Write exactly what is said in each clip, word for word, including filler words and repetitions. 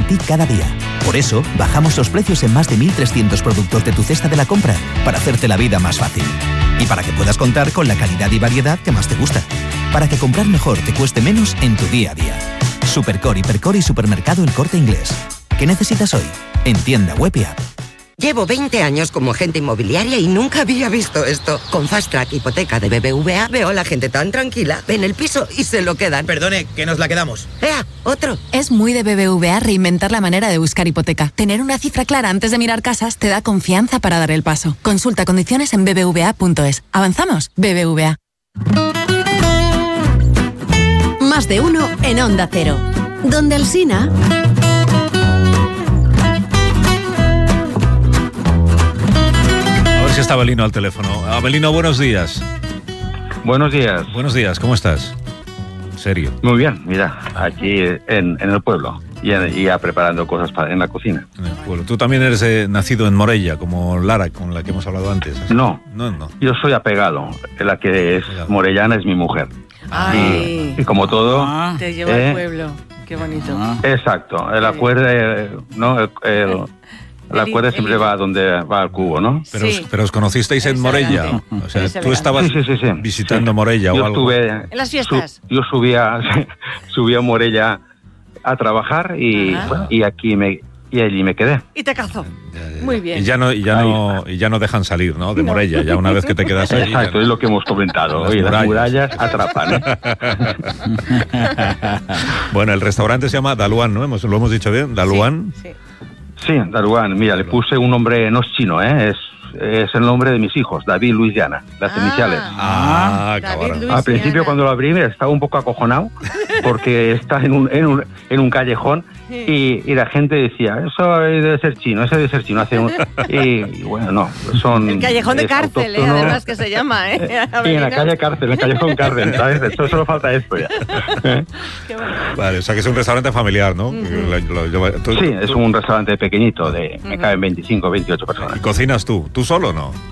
ti cada día. Por eso, bajamos los precios en más de mil trescientos productos de tu cesta de la compra, para hacerte la vida más fácil. Y para que puedas contar con la calidad y variedad que más te gusta. Para que comprar mejor te cueste menos en tu día a día. Supercore, Hipercore y Supermercado El Corte Inglés. ¿Qué necesitas hoy? En tienda web y app. Llevo veinte años como agente inmobiliaria y nunca había visto esto. Con Fast Track Hipoteca de B B V A veo a la gente tan tranquila. Ven el piso y se lo quedan. Perdone, que nos la quedamos. ¡Ea! ¡Otro! Es muy de B B V A reinventar la manera de buscar hipoteca. Tener una cifra clara antes de mirar casas te da confianza para dar el paso. Consulta condiciones en b b v a punto es. ¿Avanzamos? B B V A. Más de uno en Onda Cero. Donde Alsina... Si está Abelino al teléfono. Abelino, buenos días. Buenos días. Buenos días, ¿cómo estás? ¿En serio? Muy bien, mira, aquí en, en el pueblo, ya, ya preparando cosas para, en la cocina. En el pueblo. Tú también eres eh, nacido en Morella, como Lara, con la que hemos hablado antes. ¿Así? No, no, no. Yo soy apegado. La que es morellana es mi mujer. Ay. Y, y como todo... Ah, te lleva eh, al pueblo, qué bonito. Ah. Exacto, el acuerdo, eh, ¿no? El, el, La El- cuerda siempre el- va donde va al cubo, ¿no? Pero, Sí. os, pero os conocisteis en Es Morella. elegante. O sea, Es tú elegante. estabas Sí, sí, sí, sí. visitando Sí. Morella Yo o algo. estuve... En las fiestas. su- yo subía, subía a Morella a trabajar y, Ajá. bueno, y aquí me... Y allí me quedé. Y te cazó. Ya, ya, ya. Muy bien. Y ya no, y ya no, y ya no dejan salir, ¿no? De Morella, ya una vez que te quedas allí. Exacto, ya es no. lo que hemos comentado. Las Oye, las murallas. murallas atrapan, ¿eh? Bueno, el restaurante se llama Daluan, ¿no? Hemos, lo hemos dicho bien, Daluan. Sí, sí. Sí, Daruán, mira, le puse un nombre, no es chino, ¿eh? Es, es el nombre de mis hijos, David, Luis, Diana, las Ah. iniciales. Ah, David, cabrón. Luis. Al principio Diana. cuando lo abrí estaba un poco acojonado porque está en un, en un, en un callejón y, y la gente decía, eso debe ser chino, eso debe ser chino. Hace un, y, y bueno, no, son... El callejón de es cárcel, eh, autóctono. además que se llama, ¿eh? Sí, en la Abelino. calle cárcel, en el callejón cárcel, ¿sabes? Eso solo falta esto ya. ¿Eh? Qué bueno. Vale, o sea que es un restaurante familiar, ¿no? Lo- lo lleva- tú- Sí, tú- es un restaurante pequeñito, de me caben veinticinco, veintiocho ¿Y personas. cocinas tú? ¿Tú solo o no?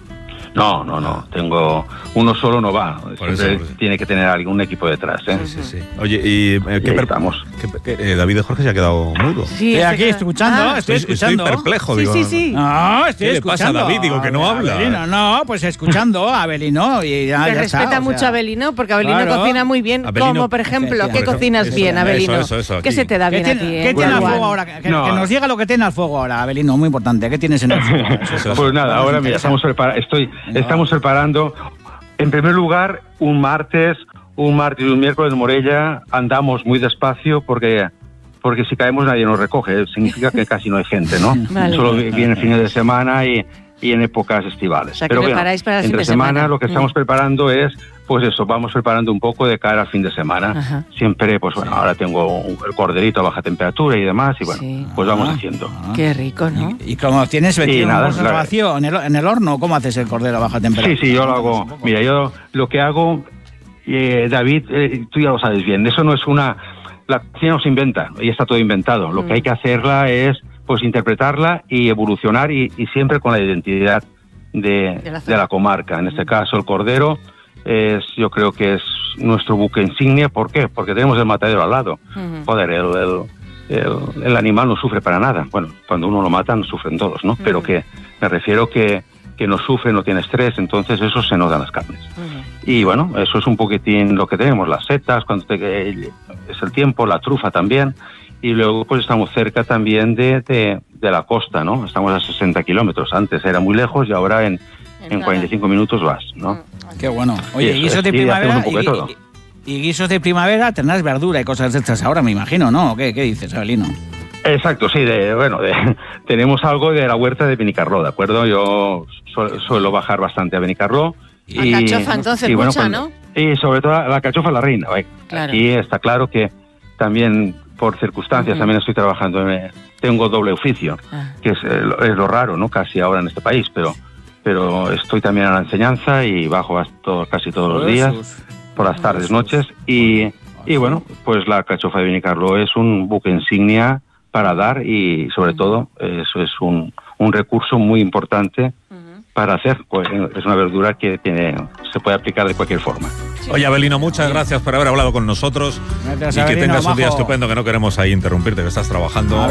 No, no, no, tengo... Uno solo no va, Por siempre eso, por eso. tiene que tener algún equipo detrás, ¿eh? Sí, sí. Oye, ¿y eh, Y qué ahí per- estamos. qué- qué- eh, David de Jorge se ha quedado mudo? Sí, Estoy ese aquí, que- estoy escuchando, Ah, estoy Estoy, escuchando. perplejo, Sí, digo. sí, sí. No, estoy ¿Qué le pasa a escuchando. David? Digo que no habla. Abelino, no, pues escuchando a Abelino y ya, Te ya respeta está, o mucho sea. a Abelino, porque Abelino Claro. cocina muy bien. Abelino- como, por ejemplo, ¿qué Efectivamente. cocinas Eso, bien, eso, Abelino? eso, eso, ¿Qué aquí. se te da ¿Qué bien tiene, a ti? ¿qué eh? tiene al Juan? fuego ahora? Que, No. que nos diga lo que tiene al fuego ahora, Abelino, muy importante. ¿Qué tienes en el fuego? Eso, eso. Pues nada, ahora mira, estamos, prepara- estoy, estamos preparando, en primer lugar, un martes, un martes y un miércoles de Morella, andamos muy despacio porque porque si caemos nadie nos recoge, significa que casi no hay gente, ¿no? Vale. Solo vienen fines de semana y, y en épocas estivales. O sea, que Pero bueno, preparáis para el fin entre de semana, semana. lo que Mm. estamos preparando es, pues eso, vamos preparando un poco de cara al fin de semana. Ajá. Siempre, pues bueno, ahora tengo un- el corderito a baja temperatura y demás, y bueno, Sí. pues vamos Ah. haciendo. Qué rico, ¿no? ¿Y cómo tienes veintiún nada, bolsas claro. vacío en el, en el horno? ¿Cómo haces el cordero a baja temperatura? Sí, sí, yo lo hago. Mira, yo lo que hago, eh, David, eh, tú ya lo sabes bien, eso no es una... La cocina no se inventa, y está todo inventado. Lo Mm. que hay que hacerla es, pues, interpretarla y evolucionar y, y siempre con la identidad de, De la de zona. la comarca. En este caso, el cordero es, yo creo que es nuestro buque insignia. ¿Por qué? Porque tenemos el matadero al lado. Ujú. Joder, el, el, el- el animal no sufre para nada. Bueno, cuando uno lo mata, no sufren todos, ¿no? Pero Ujú. que me refiero que, que no sufre, no tiene estrés, entonces eso se nota en las carnes. Ujú. Y bueno, eso es un poquitín lo que tenemos, las setas, cuando te- es el tiempo, la trufa también. Y luego pues estamos cerca también de, de, de la costa, ¿no? Estamos a sesenta kilómetros. Antes era muy lejos y ahora en, en nada. cuarenta y cinco minutos vas, ¿no? Qué bueno. Oye, Y eso guisos es, de sí, hacemos primavera un poco de y, todo. y- y guisos de primavera tendrás verdura y cosas de estas ahora, me imagino, ¿no? ¿Qué, qué dices, Abelino? Exacto, sí, de, bueno, de, tenemos algo de la huerta de Benicarló, ¿de acuerdo? Yo su- suelo bajar bastante a Benicarló. La cachofa, entonces, y bueno, mucha, cuando- ¿no? Y sobre todo la cachofa la reina. Oye, Claro. Aquí está claro que también por circunstancias Ujú. también estoy trabajando, en- tengo doble oficio, Ah. que es, eh, lo- es lo raro, ¿no? Casi ahora en este país, pero pero estoy también a la enseñanza y bajo a to- casi todos los días, por las tardes, noches, y, y bueno, pues la cachofa de Benicarló es un buque insignia para dar y sobre todo eso es un, un recurso muy importante Ujú. para hacer, pues es una verdura que tiene, se puede aplicar de cualquier forma. Oye, Abelino, muchas gracias por haber hablado con nosotros Gracias, y que Abelino, tengas un día majo. estupendo, que no queremos ahí interrumpirte, que estás trabajando.